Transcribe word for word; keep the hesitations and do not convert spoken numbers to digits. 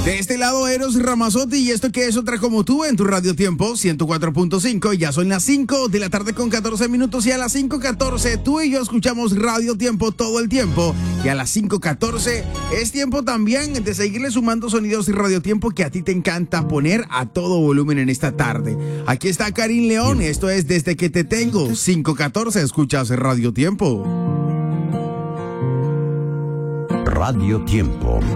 De este lado, Eros Ramazzotti, y esto que es Otra Como Tú en tu Radio Tiempo ciento cuatro punto cinco. Ya son las cinco de la tarde con catorce minutos, y a las cinco catorce tú y yo escuchamos Radio Tiempo todo el tiempo. Y a las cinco catorce es tiempo también de seguirle sumando sonidos y Radio Tiempo que a ti te encanta poner a todo volumen en esta tarde. Aquí está Karim León, esto es Desde que te tengo. Cinco catorce, escuchas Radio Tiempo. Radio Tiempo.